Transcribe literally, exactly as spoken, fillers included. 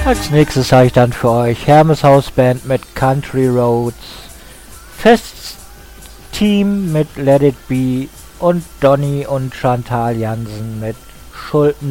Als nächstes habe ich dann für euch Hermes House Band mit Country Roads, Fest Team mit Let It Be und Donny und Chantal Jansen mit Schulden